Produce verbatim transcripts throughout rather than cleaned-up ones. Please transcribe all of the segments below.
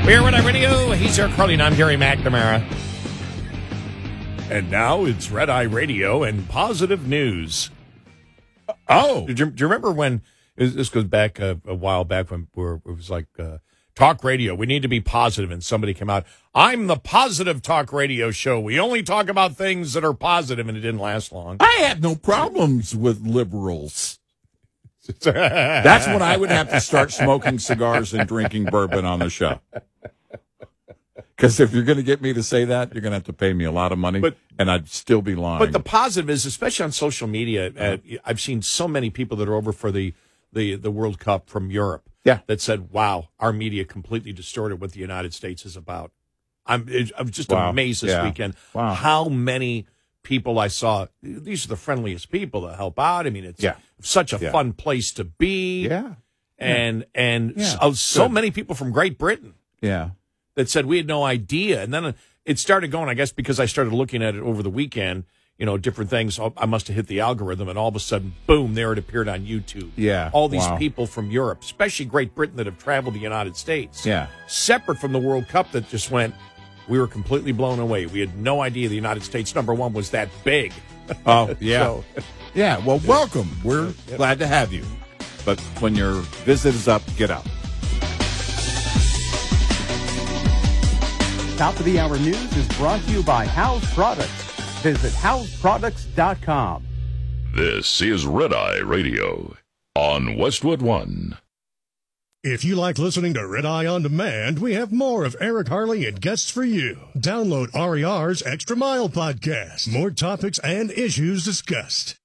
We're Red Eye Radio. He's Eric Carly, and I'm Gary McNamara. And now it's Red Eye Radio and positive news. Oh, do you, do you remember when this goes back a, a while back when we were, it was like uh, talk radio? We need to be positive, and somebody came out. I'm the positive talk radio show. We only talk about things that are positive, and it didn't last long. I have no problems with liberals. That's when I would have to start smoking cigars and drinking bourbon on the show. Because if you're going to get me to say that, you're going to have to pay me a lot of money, but, and I'd still be lying. But the positive is, especially on social media, uh, I've seen so many people that are over for the, the, the World Cup from Europe yeah. that said, wow, our media completely distorted what the United States is about. I'm, I'm just wow. amazed this yeah. weekend wow. how many people I saw. These are the friendliest people that help out. I mean, it's yeah. such a yeah. fun place to be. Yeah. And, yeah. and yeah. so, so Good. many people from Great Britain. Yeah. That said we had no idea. And then it started going, I guess, because I started looking at it over the weekend, you know, different things. I must have hit the algorithm, and all of a sudden, boom, there it appeared on YouTube. Yeah. All these wow. people from Europe, especially Great Britain, that have traveled to the United States. Yeah. Separate from the World Cup that just went, we were completely blown away. We had no idea the United States, number one, was that big. Oh, yeah. so, yeah, well, welcome. We're yep. glad to have you. But when your visit is up, get out. Top of the Hour News is brought to you by House Products. Visit house products dot com. This is Red Eye Radio on Westwood One. If you like listening to Red Eye On Demand, we have more of Eric Harley and guests for you. Download R E R's Extra Mile podcast. More topics and issues discussed.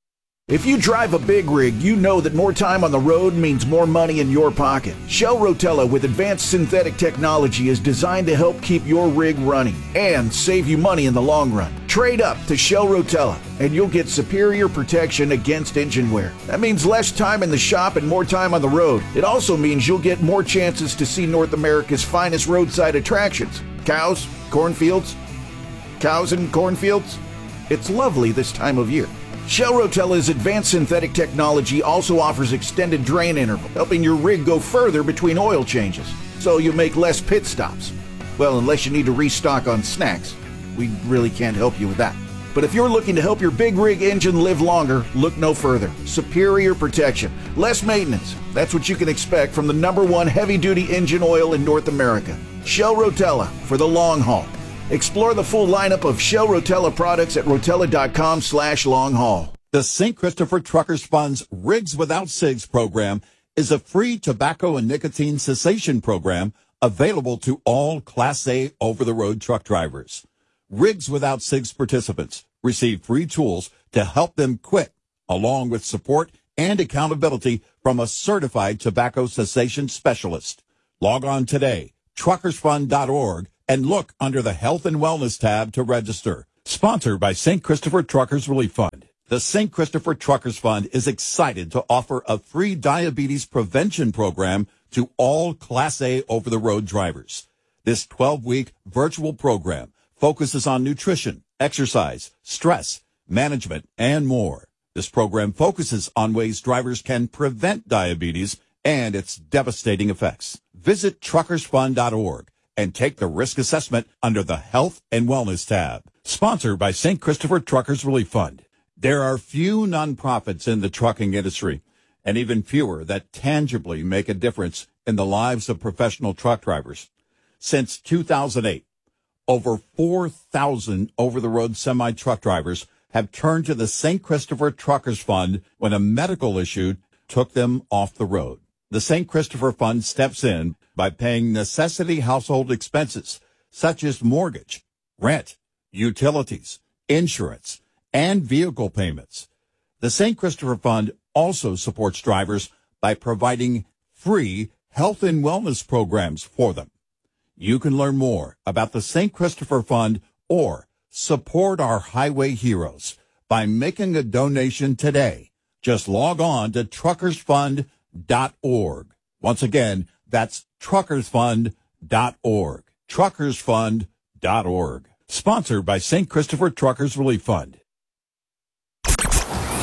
If you drive a big rig, you know that more time on the road means more money in your pocket. Shell Rotella with advanced synthetic technology is designed to help keep your rig running and save you money in the long run. Trade up to Shell Rotella and you'll get superior protection against engine wear. That means less time in the shop and more time on the road. It also means you'll get more chances to see North America's finest roadside attractions. Cows, cornfields, cows and cornfields. It's lovely this time of year. Shell Rotella's advanced synthetic technology also offers extended drain interval, helping your rig go further between oil changes, so you make less pit stops. Well, unless you need to restock on snacks. We really can't help you with that. But if you're looking to help your big rig engine live longer, look no further. Superior protection, less maintenance. That's what you can expect from the number one heavy-duty engine oil in North America. Shell Rotella for the long haul. Explore the full lineup of Shell Rotella products at rotella.com slash long haul. The Saint Christopher Truckers Fund's Rigs Without Cigs program is a free tobacco and nicotine cessation program available to all Class A over-the-road truck drivers. Rigs Without Cigs participants receive free tools to help them quit, along with support and accountability from a certified tobacco cessation specialist. Log on today, truckers fund dot org, and look under the Health and Wellness tab to register. Sponsored by Saint Christopher Truckers Relief Fund. The Saint Christopher Truckers Fund is excited to offer a free diabetes prevention program to all Class A over-the-road drivers. This twelve-week virtual program focuses on nutrition, exercise, stress, management, and more. This program focuses on ways drivers can prevent diabetes and its devastating effects. Visit truckers fund dot org. and take the risk assessment under the Health and Wellness tab. Sponsored by Saint Christopher Truckers Relief Fund. There are few nonprofits in the trucking industry, and even fewer that tangibly make a difference in the lives of professional truck drivers. Since two thousand eight, over four thousand over-the-road semi-truck drivers have turned to the Saint Christopher Truckers Fund when a medical issue took them off the road. The Saint Christopher Fund steps in by paying necessity household expenses such as mortgage, rent, utilities, insurance, and vehicle payments. The Saint Christopher Fund also supports drivers by providing free health and wellness programs for them. You can learn more about the Saint Christopher Fund or support our highway heroes by making a donation today. Just log on to truckers fund dot org. Once again, that's truckers fund dot org. truckers fund dot org. Sponsored by Saint Christopher Truckers Relief Fund. The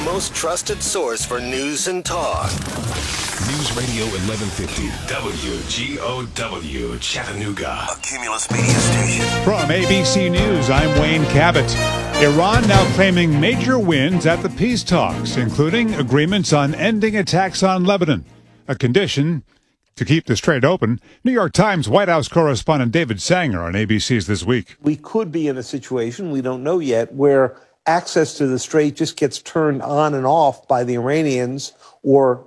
most trusted source for news and talk. News Radio eleven fifty, W G O W, Chattanooga. A Cumulus Media Station. From A B C News, I'm Wayne Cabot. Iran now claiming major wins at the peace talks, including agreements on ending attacks on Lebanon, a condition to keep the strait open. New York Times White House correspondent David Sanger on A B C's This Week. We could be in a situation, we don't know yet, where access to the strait just gets turned on and off by the Iranians or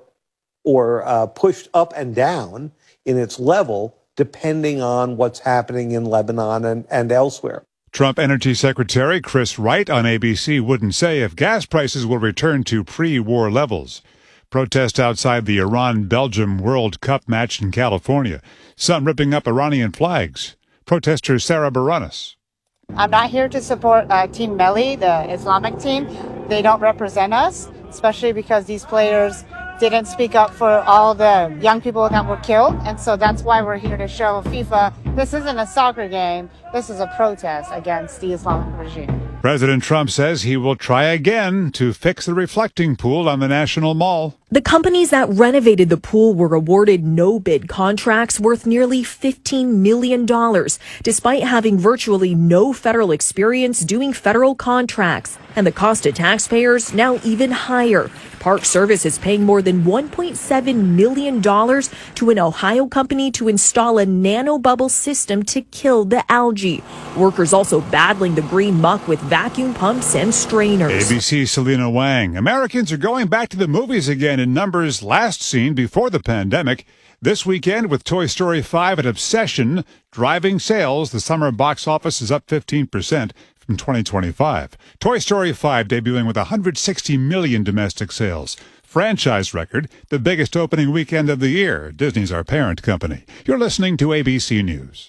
or uh, pushed up and down in its level, depending on what's happening in Lebanon and, and elsewhere. Trump Energy Secretary Chris Wright on A B C wouldn't say if gas prices will return to pre-war levels. Protest outside the Iran-Belgium World Cup match in California. Some ripping up Iranian flags. Protester Sarah Baranis. I'm not here to support uh, Team Melli, the Islamic team. They don't represent us, especially because these players didn't speak up for all the young people that were killed. And so that's why we're here to show FIFA this isn't a soccer game. This is a protest against the Islamic regime. President Trump says he will try again to fix the reflecting pool on the National Mall. The companies that renovated the pool were awarded no-bid contracts worth nearly fifteen million dollars, despite having virtually no federal experience doing federal contracts. And the cost to taxpayers now even higher. Park Service is paying more than one point seven million dollars to an Ohio company to install a nanobubble system to kill the algae. Workers also battling the green muck with vacuum pumps and strainers. A B C's Selena Wang. Americans are going back to the movies again in numbers last seen before the pandemic. This weekend with Toy Story five and Obsession driving sales, the summer box office is up fifteen percent from twenty twenty-five. Toy Story five debuting with one hundred sixty million domestic sales. Franchise record, the biggest opening weekend of the year. Disney's our parent company. You're listening to A B C News.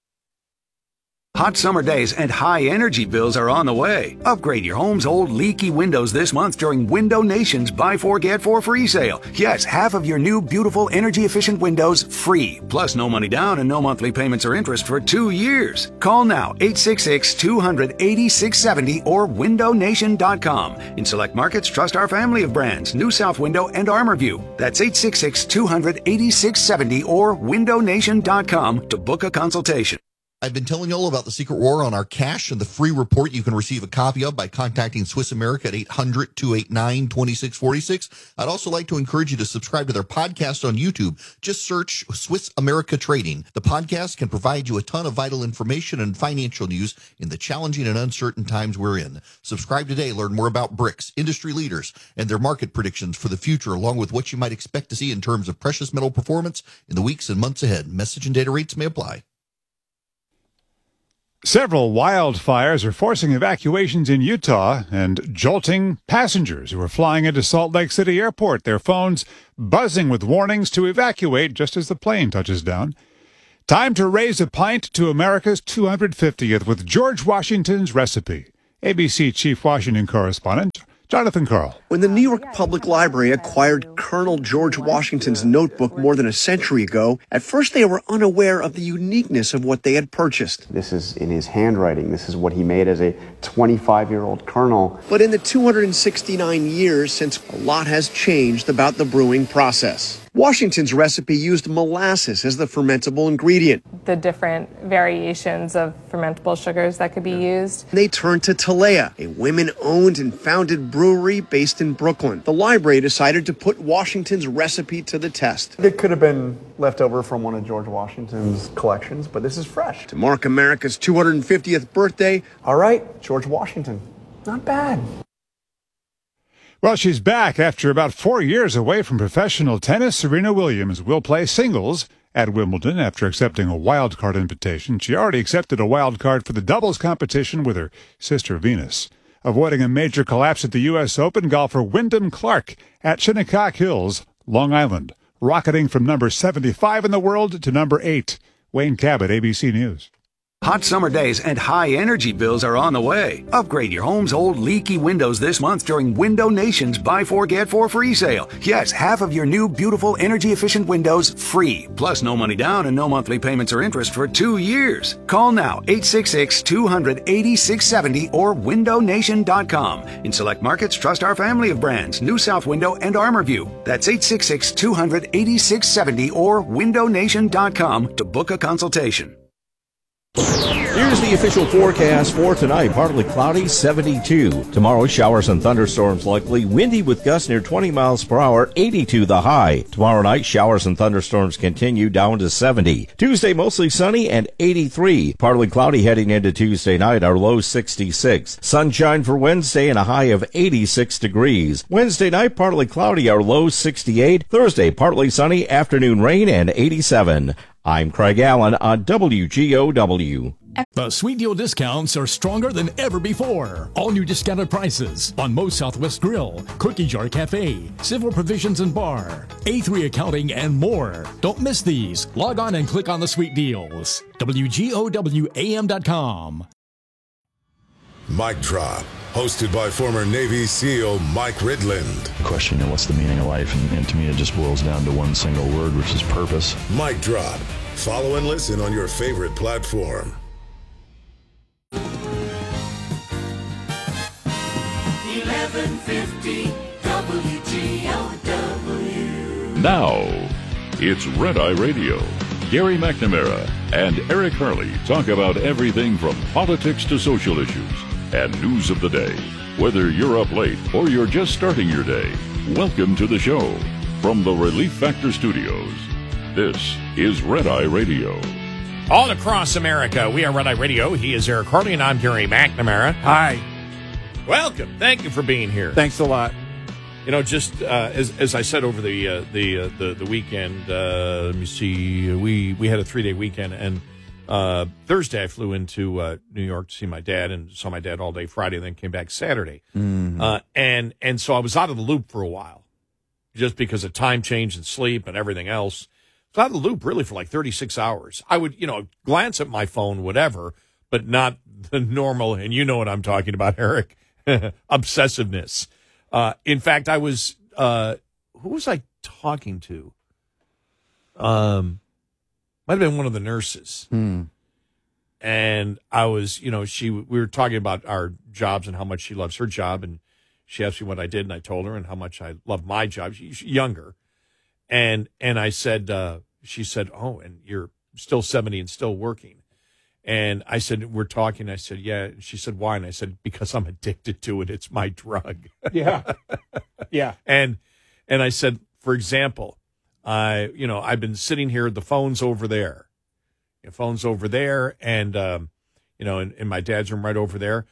Hot summer days and high energy bills are on the way. Upgrade your home's old leaky windows this month during Window Nation's Buy Four Get Four free sale. Yes, half of your new beautiful energy efficient windows free. Plus no money down and no monthly payments or interest for two years. Call now eight six six, two hundred, eighty-six seventy or window nation dot com. In select markets, trust our family of brands, New South Window and ArmorView. That's eight six six, two hundred, eighty-six seventy or window nation dot com to book a consultation. I've been telling you all about the secret war on our cash and the free report you can receive a copy of by contacting Swiss America at eight hundred, two eight nine, two six four six. I'd also like to encourage you to subscribe to their podcast on YouTube. Just search Swiss America Trading. The podcast can provide you a ton of vital information and financial news in the challenging and uncertain times we're in. Subscribe today. Learn more about BRICS, industry leaders, and their market predictions for the future, along with what you might expect to see in terms of precious metal performance in the weeks and months ahead. Message and data rates may apply. Several wildfires are forcing evacuations in Utah and jolting passengers who are flying into Salt Lake City Airport, their phones buzzing with warnings to evacuate just as the plane touches down. Time to raise a pint to America's two hundred fiftieth with George Washington's recipe. A B C Chief Washington correspondent Jonathan Carl. When the New York Public Library acquired Colonel George Washington's notebook more than a century ago, at first they were unaware of the uniqueness of what they had purchased. This is in his handwriting. This is what he made as a twenty-five-year-old colonel. But in the two hundred sixty-nine years since, a lot has changed about the brewing process. Washington's recipe used molasses as the fermentable ingredient. The different variations of fermentable sugars that could be used. They turned to Talea, a women-owned and founded brewery based in Brooklyn. The library decided to put Washington's recipe to the test. It could have been left over from one of George Washington's collections, but this is fresh. To mark America's two hundred fiftieth birthday, all right, George Washington, not bad. Well, she's back after about four years away from professional tennis. Serena Williams will play singles at Wimbledon after accepting a wildcard invitation. She already accepted a wildcard for the doubles competition with her sister Venus. Avoiding a major collapse at the U S Open, golfer Wyndham Clark at Shinnecock Hills, Long Island, rocketing from number seventy-five in the world to number eight. Wayne Cabot, A B C News. Hot summer days and high energy bills are on the way. Upgrade your home's old leaky windows this month during Window Nation's Buy Four Get Four free sale. Yes, half of your new beautiful energy efficient windows free. Plus no money down and no monthly payments or interest for two years. Call now eight six six, two hundred, eighty-six seventy or window nation dot com. In select markets, trust our family of brands, New South Window and ArmorView. That's eight six six, two hundred, eighty-six seventy or window nation dot com to book a consultation. Here's the official forecast for tonight. Partly cloudy, seventy-two. Tomorrow, showers and thunderstorms likely. Windy with gusts near twenty miles per hour, eighty-two the high. Tomorrow night, showers and thunderstorms continue down to seventy. Tuesday, mostly sunny and eighty-three. Partly cloudy heading into Tuesday night, our low sixty-six. Sunshine for Wednesday and a high of eighty-six degrees. Wednesday night, partly cloudy, our low sixty-eight. Thursday, partly sunny, afternoon rain and eighty-seven. I'm Craig Allen on W G O W. The Sweet Deal discounts are stronger than ever before. All new discounted prices on Moe's Southwest Grill, Cookie Jar Cafe, Civil Provisions and Bar, A three Accounting, and more. Don't miss these. Log on and click on the Sweet Deals. W G O W A M dot com. Mic Drop, hosted by former Navy SEAL Mike Ridland. The question, you know, what's the meaning of life? And, and to me, it just boils down to one single word, which is purpose. Mic Drop. Follow and listen on your favorite platform. eleven fifty W G O W. Now, it's Red Eye Radio. Gary McNamara and Eric Harley talk about everything from politics to social issues and news of the day. Whether you're up late or you're just starting your day, welcome to the show. From the Relief Factor Studios, this is Red Eye Radio. All across America, we are Red Eye Radio. He is Eric Harley, and I'm Gary McNamara. Hi. Welcome. Thank you for being here. Thanks a lot. You know, just uh, as as I said over the uh, the, uh, the the weekend, uh, let me see, we we had a three day weekend, and uh, Thursday I flew into uh, New York to see my dad, and saw my dad all day Friday, and then came back Saturday, Mm-hmm. uh, and and so I was out of the loop for a while, just because of time change and sleep and everything else. So out of the loop really for like thirty-six hours. I would, you know, glance at my phone, whatever, but not the normal, and you know what I'm talking about, Eric, obsessiveness. Uh, in fact, I was, uh, who was I talking to? Um, might have been one of the nurses. Mm. And I was, you know, she, we were talking about our jobs and how much she loves her job. And she asked me what I did, and I told her, and how much I love my job. She's younger. And, and I said, uh, she said, oh, and you're still seventy and still working. And I said, we're talking. I said, yeah. She said, why? And I said, because I'm addicted to it. It's my drug. Yeah. Yeah. And, and I said, for example, I, you know, I've been sitting here, the phone's over there, the phone's over there. And, um, you know, in, in my dad's room right over there,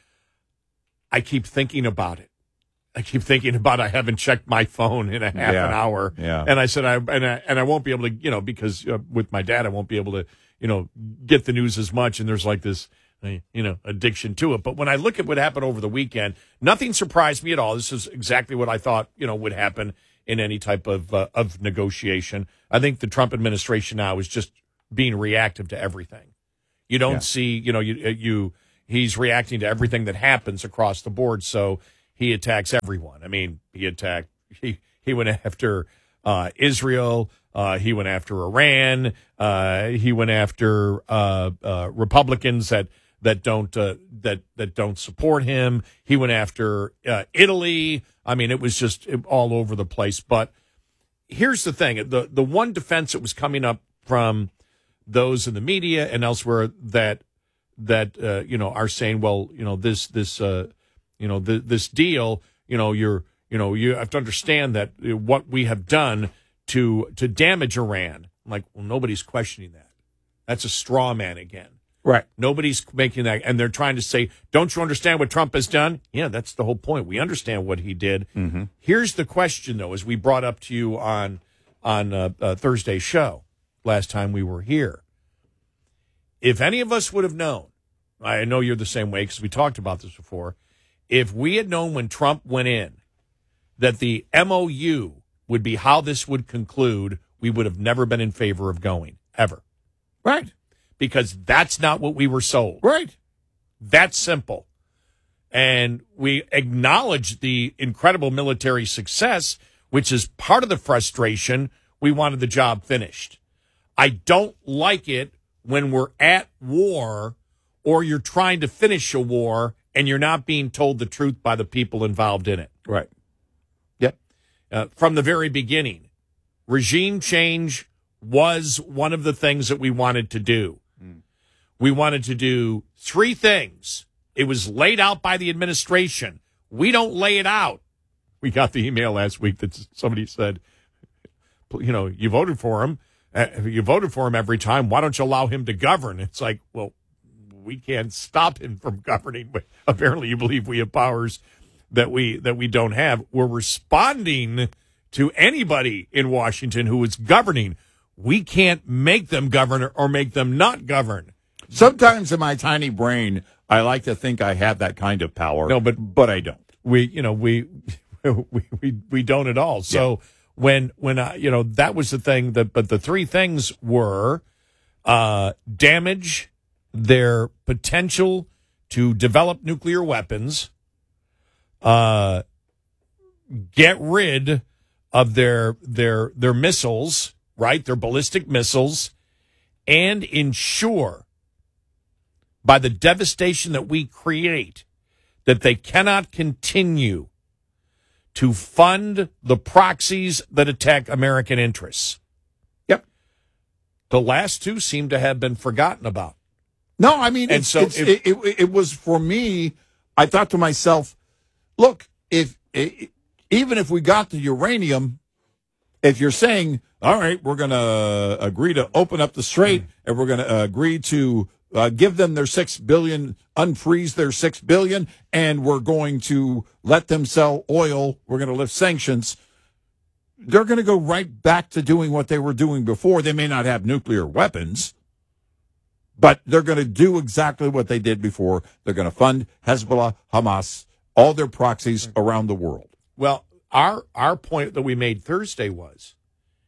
I keep thinking about it. I keep thinking about, I haven't checked my phone in a half Yeah. an hour. Yeah. And I said, I, and I, and I won't be able to, you know, because uh, with my dad, I won't be able to, you know, get the news as much. And there's like this, uh, you know, addiction to it. But when I look at what happened over the weekend, nothing surprised me at all. This is exactly what I thought, you know, would happen in any type of, uh, of negotiation. I think the Trump administration now is just being reactive to everything. You don't Yeah. see, you know, you, you, he's reacting to everything that happens across the board. So he attacks everyone. I mean, he attacked, he, he went after, uh, Israel. Uh, he went after Iran. Uh, he went after uh, uh, Republicans that that don't uh, that that don't support him. He went after uh, Italy. I mean, it was just all over the place. But here's the thing: the the one defense that was coming up from those in the media and elsewhere that that uh, you know are saying, well, you know, this this uh, you know th- this deal, you know, you're you know you have to understand that what we have done to to damage Iran. I'm like, well, nobody's questioning that. That's a straw man again. Right. Nobody's making that. And they're trying to say, don't you understand what Trump has done? Yeah, that's the whole point. We understand what he did. Mm-hmm. Here's the question, though, as we brought up to you on, on uh, uh, Thursday's show, last time we were here. If any of us would have known, I know you're the same way because we talked about this before, if we had known when Trump went in that the M O U would be how this would conclude, we would have never been in favor of going, ever. Right. because that's not what we were sold. Right. That's simple. And we acknowledge the incredible military success, which is part of the frustration. We wanted the job finished. I don't like it when we're at war or you're trying to finish a war and you're not being told the truth by the people involved in it. Right. Yep. Uh, from the very beginning, regime change was one of the things that we wanted to do. Mm. We wanted to do three things. It was laid out by the administration. We don't lay it out. We got the email last week that somebody said, you know, you voted for him. Uh, you voted for him every time. Why don't you allow him to govern? It's like, well, we can't stop him from governing. But apparently you believe we have powers that we that we don't have. We're responding to anybody in Washington who is governing. We can't make them govern or make them not govern. Sometimes in my tiny brain, I like to think I have that kind of power. No, but but I don't. We, you know, we we we, we don't at all. So yeah. when when I, you know, that was the thing. That but the three things were uh, damage their potential to develop nuclear weapons, uh, get rid of their their their missiles, right? Their ballistic missiles, and ensure by the devastation that we create that they cannot continue to fund the proxies that attack American interests. Yep. The last two seem to have been forgotten about. No, I mean, and it's, so it's, if, it, it, it was for me, I thought to myself, look, if it, even if we got the uranium, if you're saying, all right, we're going to agree to open up the strait mm-hmm. and we're going to uh, agree to uh, give them their six billion, unfreeze their six billion, and we're going to let them sell oil. We're going to lift sanctions. They're going to go right back to doing what they were doing before. They may not have nuclear weapons, but they're going to do exactly what they did before. They're going to fund Hezbollah, Hamas, all their proxies around the world. Well, our our point that we made Thursday was,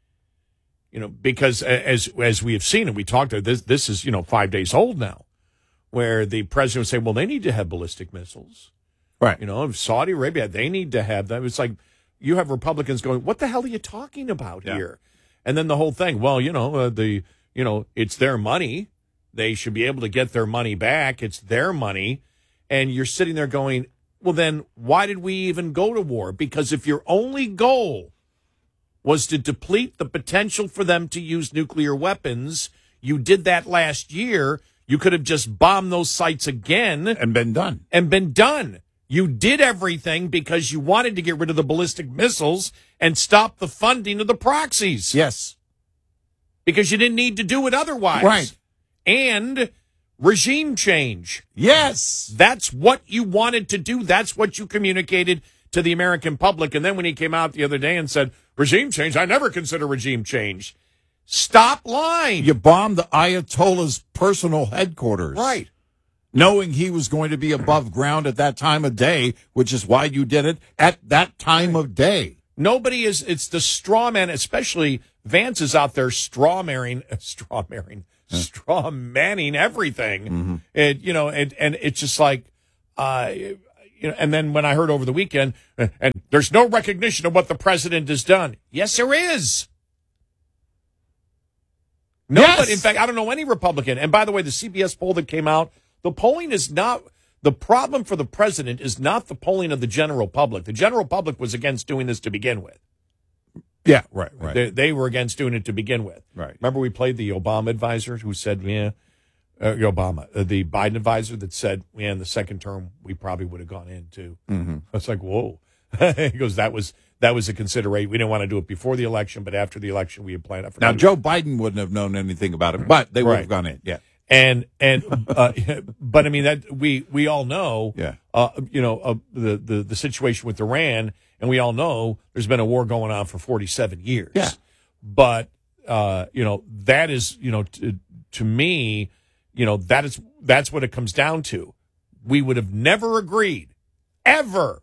you know, because as as we have seen, and we talked about this, this is, you know, five days old now, where the president would say, well, they need to have ballistic missiles. Right. You know, Saudi Arabia, they need to have them. It's like you have Republicans going, what the hell are you talking about yeah. here? And then the whole thing, well, you know, uh, the, you know, it's their money. They should be able to get their money back. It's their money. And you're sitting there going, well, then why did we even go to war? Because if your only goal was to deplete the potential for them to use nuclear weapons, you did that last year. You could have just bombed those sites again. And been done. And been done. You did everything because you wanted to get rid of the ballistic missiles and stop the funding of the proxies. Yes. Because you didn't need to do it otherwise. Right. And regime change. Yes. That's what you wanted to do. That's what you communicated to the American public. And then when he came out the other day and said, regime change, I never consider regime change. Stop lying. You bombed the Ayatollah's personal headquarters. Right. Knowing he was going to be above ground at that time of day, which is why you did it at that time of day. Nobody is, it's the straw man, especially Vance is out there straw marrying, straw marrying, yeah. straw manning everything. Mm-hmm. And, you know, and, and it's just like, uh, you know, and then when I heard over the weekend, and there's no recognition of what the president has done. Yes, there is. Nobody, yes. In fact, I don't know any Republican. And by the way, the C B S poll that came out, the polling is not, the problem for the president is not the polling of the general public. The general public was against doing this to begin with. Yeah, right, right. They, they were against doing it to begin with. Right. Remember we played the Obama advisor who said, yeah, uh, Obama, uh, the Biden advisor that said, yeah, in the second term, we probably would have gone in too. Mm-hmm. I was like, whoa. He goes, that was that was a consideration. We didn't want to do it before the election, but after the election, we had planned it. Now, Joe Biden wouldn't have known anything about it, but they would right. have gone in. Yeah. And, and, uh, but I mean, that we, we all know, yeah. uh, you know, uh, the, the, the situation with Iran, and we all know there's been a war going on for forty-seven years. Yeah. But, uh, you know, that is, you know, to, to me, you know, that is, that's what it comes down to. We would have never agreed, ever,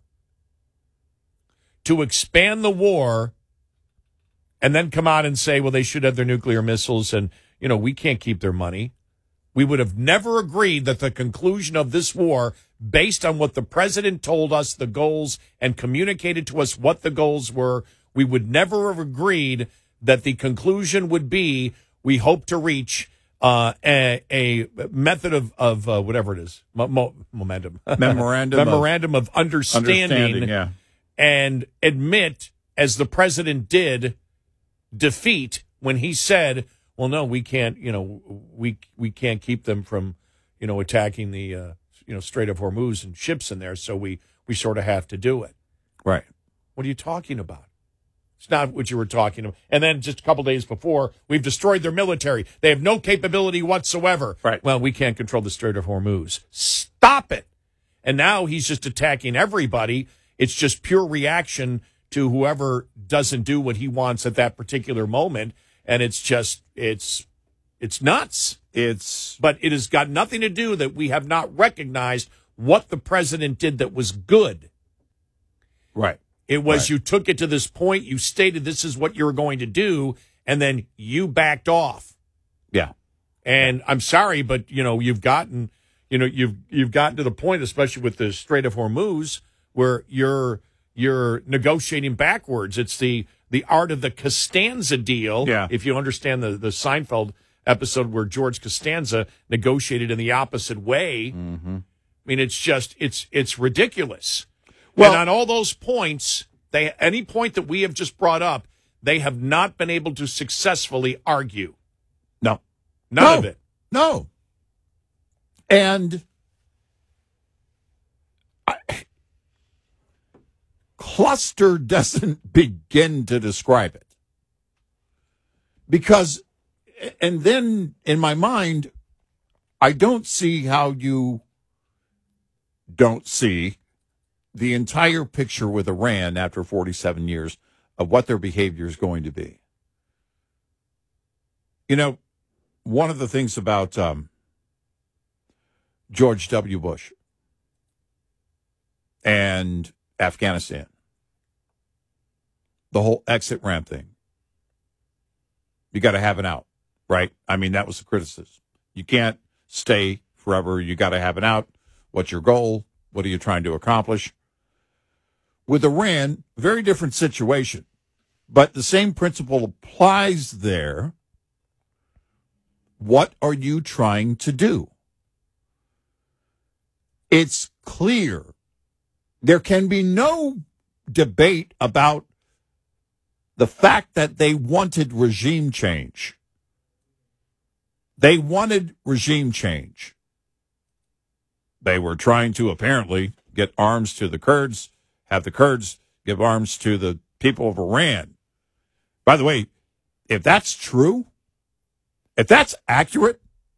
to expand the war and then come out and say, well, they should have their nuclear missiles and, you know, we can't keep their money. we would have never agreed that the conclusion of this war, based on what the president told us the goals and communicated to us what the goals were, we would never have agreed that the conclusion would be we hope to reach uh, a, a method of, of uh, whatever it is, mo- mo- momentum, memorandum, memorandum of, of understanding, understanding yeah. and admit, as the president did, defeat when he said, well, no, we can't, you know, we we can't keep them from, you know, attacking the, uh, you know, Strait of Hormuz and ships in there, so we, we sort of have to do it. Right. What are you talking about? It's not what you were talking about. And then just a couple days before, we've destroyed their military. They have no capability whatsoever. Right. Well, we can't control the Strait of Hormuz. Stop it. And now he's just attacking everybody. It's just pure reaction to whoever doesn't do what he wants at that particular moment. And it's just, it's, it's nuts. It's, but it has got nothing to do that we have not recognized what the president did that was good. Right. It was right. You took it to this point, you stated this is what you were going to do, and then you backed off. Yeah. And I'm sorry, but you know, you've gotten, you know, you've you've gotten to the point, especially with the Strait of Hormuz, where you're you're negotiating backwards. It's the the art of the Costanza deal. Yeah. If you understand the, the Seinfeld episode where George Costanza negotiated in the opposite way. Mm-hmm. I mean, it's just, it's it's ridiculous. Well, and on all those points, they any point that we have just brought up, they have not been able to successfully argue. No. None no. of it. No. And I, cluster doesn't begin to describe it. Because, and then in my mind, I don't see how you don't see the entire picture with Iran after forty-seven years of what their behavior is going to be. You know, one of the things about um, George W. Bush and Afghanistan, the whole exit ramp thing, you got to have an out, right? I mean, that was the criticism. You can't stay forever. You got to have an out. What's your goal? What are you trying to accomplish? With Iran, very different situation, but the same principle applies there. What are you trying to do? It's clear. There can be no debate about the fact that they wanted regime change. They wanted regime change. They were trying to apparently get arms to the Kurds, have the Kurds give arms to the people of Iran. By the way, if that's true, if that's accurate,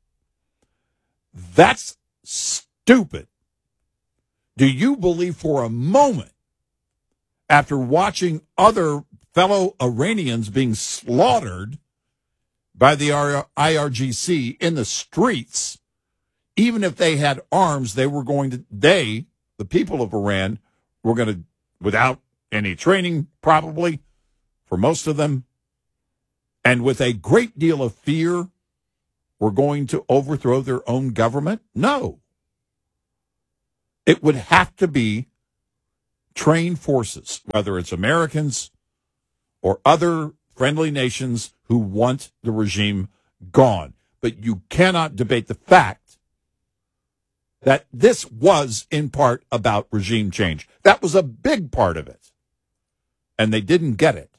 that's stupid. Do you believe for a moment, after watching other fellow Iranians being slaughtered by the I R G C in the streets, even if they had arms, they were going to, they, the people of Iran, were going to, without any training probably, for most of them, and with a great deal of fear, were going to overthrow their own government? No. It would have to be trained forces, whether it's Americans or other friendly nations who want the regime gone. But you cannot debate the fact that this was in part about regime change. That was a big part of it. And they didn't get it.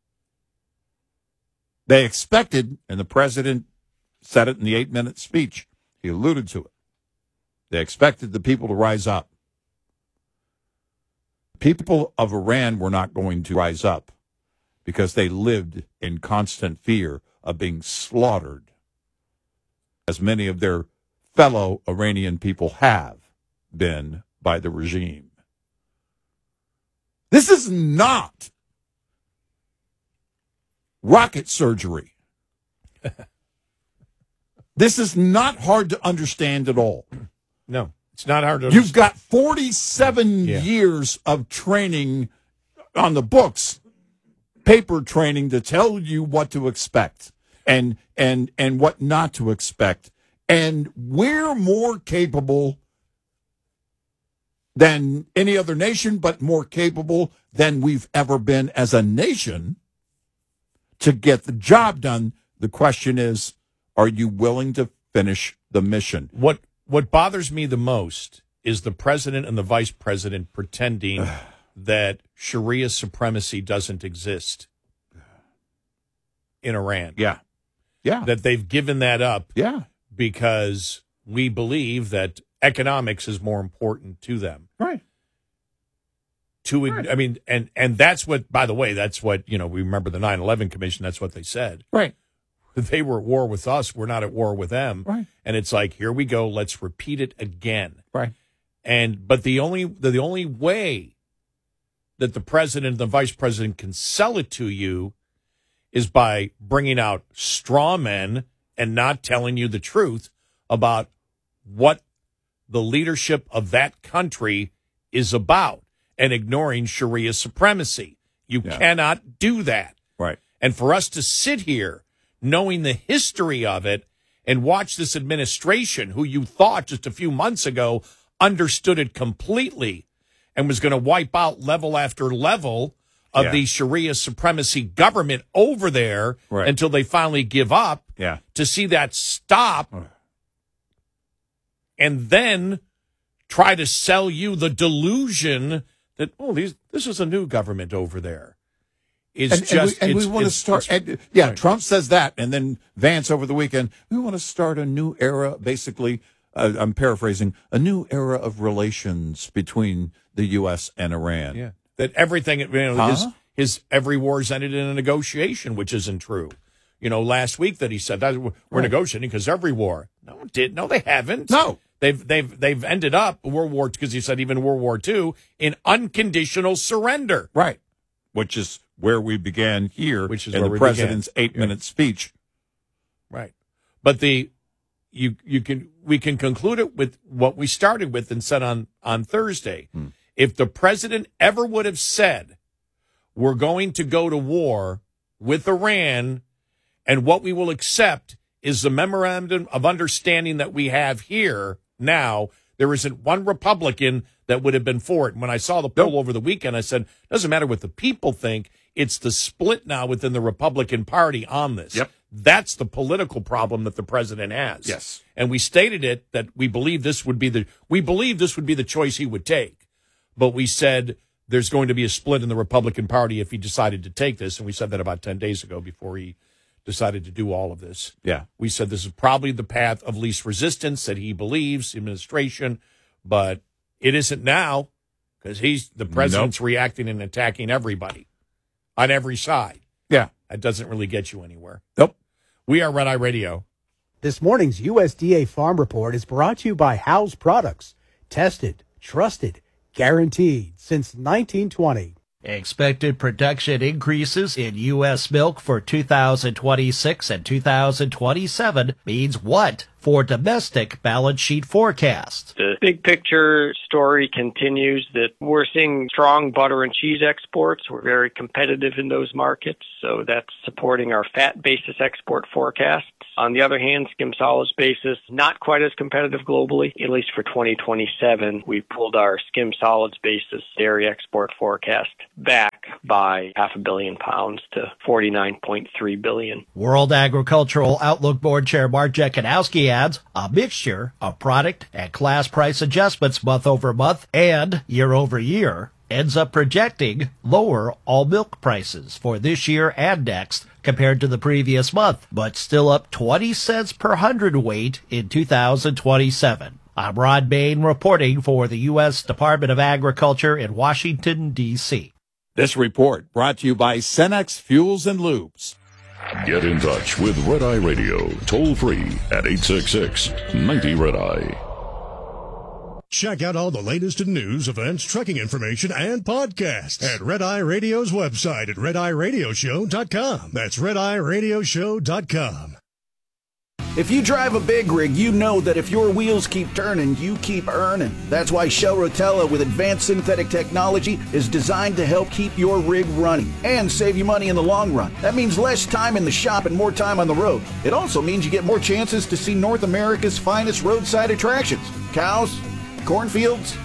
They expected, and the president said it in the eight-minute speech, he alluded to it, they expected the people to rise up. People of Iran were not going to rise up because they lived in constant fear of being slaughtered, as many of their fellow Iranian people have been by the regime. This is not rocket surgery. This is not hard to understand at all. No, it's not hard to You've understand. got forty-seven Yeah. years of training on the books, paper training to tell you what to expect and and and what not to expect And we're more capable than any other nation, but more capable than we've ever been as a nation to get the job done. The question is, are you willing to finish the mission? What what bothers me the most is the president and the vice president pretending that Sharia supremacy doesn't exist in Iran. Yeah. Yeah. That they've given that up. Yeah. Because we believe that economics is more important to them. Right. To right. I mean, and and that's what, by the way, that's what, you know, we remember the nine eleven Commission, that's what they said. Right. They were at war with us, we're not at war with them. Right. And it's like, here we go, let's repeat it again. Right. And but the only the, the only way that the president and the vice president can sell it to you is by bringing out straw men and not telling you the truth about what the leadership of that country is about and ignoring Sharia supremacy. You yeah. cannot do that. Right. And for us to sit here knowing the history of it and watch this administration, who you thought just a few months ago understood it completely and was going to wipe out level after level of yeah. the Sharia supremacy government over there right. until they finally give up, yeah. to see that stop and then try to sell you the delusion that, oh, these, this is a new government over there. Is and, just and we, and it's, we want it's, to start. it's, And, yeah, right. Trump says that, and then Vance over the weekend. We want to start a new era. Basically, uh, I'm paraphrasing, a new era of relations between the U S and Iran. Yeah, that everything. You know, huh? his, his every war's ended in a negotiation, which isn't true. You know, last week that he said that we're right. negotiating because every war. No, it did. No, they haven't. No. They've they've they've ended up World War because he said even World War Two in unconditional surrender. Right. Which is where we began here, which is in where the we president's began. eight-minute yeah. speech. Right. But the you you can we can conclude it with what we started with and said on on Thursday. Hmm. If the president ever would have said, we're going to go to war with Iran, and what we will accept is the memorandum of understanding that we have here now, there isn't one Republican that would have been for it. And when I saw the poll nope. over the weekend, I said, doesn't matter what the people think. It's the split now within the Republican Party on this. Yep. That's the political problem that the president has. Yes. And we stated it that we believe this would be the we believe this would be the choice he would take. But we said there's going to be a split in the Republican Party if he decided to take this. And we said that about ten days ago before he decided to do all of this. Yeah. We said this is probably the path of least resistance that he believes, administration, but it isn't now because he's the president's nope. reacting and attacking everybody on every side. Yeah. That doesn't really get you anywhere. Nope. We are Red Eye Radio. This morning's U S D A Farm Report is brought to you by House Products. Tested, trusted, guaranteed since nineteen twenty. Expected production increases in U S milk for two thousand twenty-six and two thousand twenty-seven means what for domestic balance sheet forecasts? The big picture story continues that we're seeing strong butter and cheese exports. We're very competitive in those markets, so that's supporting our fat basis export forecasts. On the other hand, skim solids basis, not quite as competitive globally. At least for twenty twenty-seven, we pulled our skim solids basis dairy export forecast back by half a billion pounds to forty-nine point three billion. World Agricultural Outlook Board Chair Mark Jekanowski adds a mixture of product and class price adjustments month over month and year over year ends up projecting lower all milk prices for this year and next compared to the previous month, but still up twenty cents per hundredweight in two thousand twenty-seven. I'm Rod Bain reporting for the U S Department of Agriculture in Washington, D C This report brought to you by Cenex Fuels and Lubes. Get in touch with Red Eye Radio, toll free at eight six six, ninety Red Eye. Check out all the latest in news, events, trucking information, and podcasts at Red Eye Radio's website at red eye radio show dot com. That's red eye radio show dot com. If you drive a big rig, you know that if your wheels keep turning, you keep earning. That's why Shell Rotella with advanced synthetic technology is designed to help keep your rig running and save you money in the long run. That means less time in the shop and more time on the road. It also means you get more chances to see North America's finest roadside attractions. Cows, cornfields,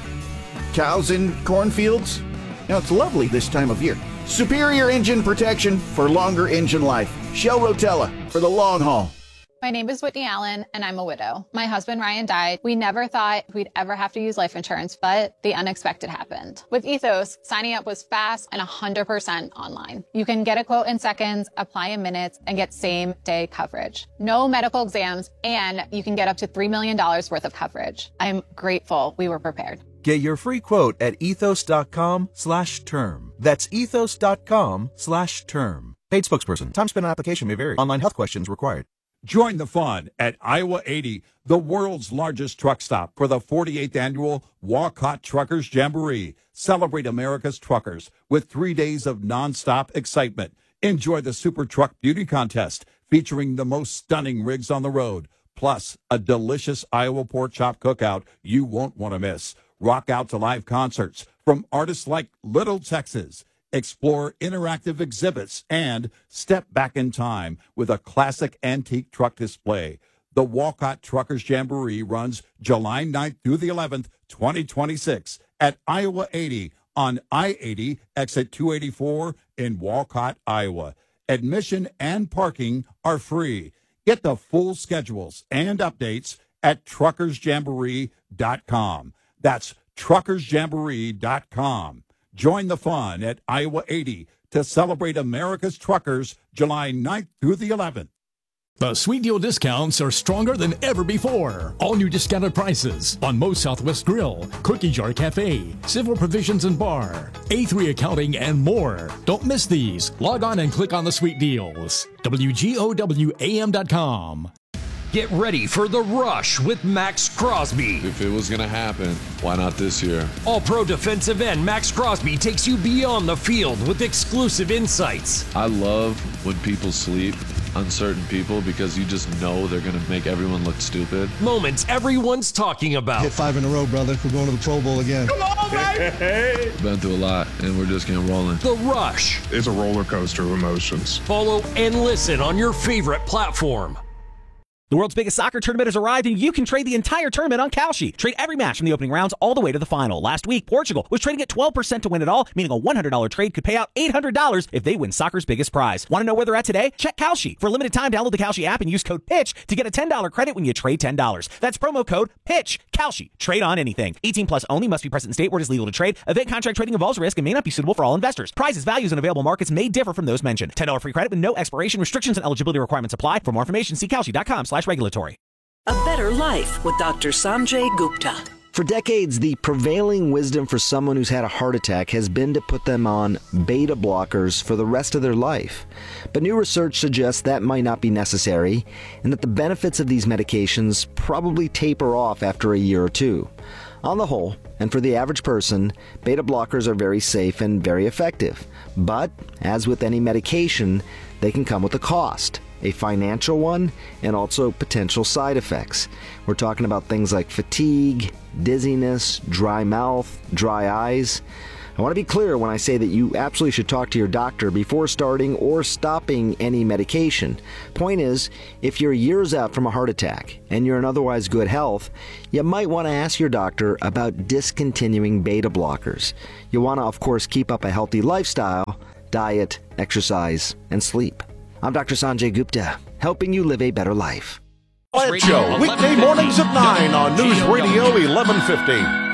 cows in cornfields. Now, it's lovely this time of year. Superior engine protection for longer engine life. Shell Rotella for the long haul. My name is Whitney Allen, and I'm a widow. My husband, Ryan, died. We never thought we'd ever have to use life insurance, but the unexpected happened. With Ethos, signing up was fast and one hundred percent online. You can get a quote in seconds, apply in minutes, and get same-day coverage. No medical exams, and you can get up to three million dollars worth of coverage. I'm grateful we were prepared. Get your free quote at ethos.com slash term. That's ethos.com slash term. Paid spokesperson. Time spent on application may vary. Online health questions required. Join the fun at Iowa eighty, the world's largest truck stop, for the forty-eighth annual Walcott Truckers Jamboree. Celebrate America's truckers with three days of nonstop excitement. Enjoy the Super Truck Beauty Contest featuring the most stunning rigs on the road, plus a delicious Iowa pork chop cookout you won't want to miss. Rock out to live concerts from artists like Little Texas. Explore interactive exhibits and step back in time with a classic antique truck display. The Walcott Truckers Jamboree runs July ninth through the eleventh, twenty twenty-six at Iowa eighty on I eighty, exit two eighty-four in Walcott, Iowa. Admission and parking are free. Get the full schedules and updates at truckers jamboree dot com. That's truckers jamboree dot com. Join the fun at Iowa eighty to celebrate America's truckers July ninth through the eleventh. The Sweet Deal discounts are stronger than ever before. All new discounted prices on Moe's Southwest Grill, Cookie Jar Cafe, Civil Provisions and Bar, A three Accounting, and more. Don't miss these. Log on and click on the Sweet Deals. W G O W A M dot com. Get ready for The Rush with Max Crosby. If it was going to happen, why not this year? All-pro defensive end Max Crosby takes you beyond the field with exclusive insights. I love when people sleep, uncertain people, because you just know they're going to make everyone look stupid. Moments everyone's talking about. Hit five in a row, brother. We're going to the Pro Bowl again. Come on, baby! Been through a lot, and we're just getting rolling. The Rush. It's a roller coaster of emotions. Follow and listen on your favorite platform. The world's biggest soccer tournament has arrived, and you can trade the entire tournament on Kalshi. Trade every match from the opening rounds all the way to the final. Last week, Portugal was trading at twelve percent to win it all, meaning a one hundred dollars trade could pay out eight hundred dollars if they win soccer's biggest prize. Want to know where they're at today? Check Kalshi. For a limited time, download the Kalshi app and use code PITCH to get a ten dollars credit when you trade ten dollars. That's promo code PITCH. Kalshi. Trade on anything. eighteen plus only. Must be present in state where it is legal to trade. Event contract trading involves risk and may not be suitable for all investors. Prizes, values, and available markets may differ from those mentioned. ten dollars free credit with no expiration. Restrictions and eligibility requirements apply. For more information, see kalshi.com slash regulatory. A better life with Doctor Sanjay Gupta. For decades, the prevailing wisdom for someone who's had a heart attack has been to put them on beta blockers for the rest of their life. But new research suggests that might not be necessary, and that the benefits of these medications probably taper off after a year or two. On the whole, and for the average person, beta blockers are very safe and very effective. But, as with any medication, they can come with a cost. A financial one, and also potential side effects. We're talking about things like fatigue, dizziness, dry mouth, dry eyes. I want to be clear when I say that you absolutely should talk to your doctor before starting or stopping any medication. Point is, if you're years out from a heart attack and you're in otherwise good health, you might want to ask your doctor about discontinuing beta blockers. You want to, of course, keep up a healthy lifestyle, diet, exercise, and sleep. I'm Doctor Sanjay Gupta, helping you live a better life. Plant Show, weekday mornings at nine on News Radio eleven fifty.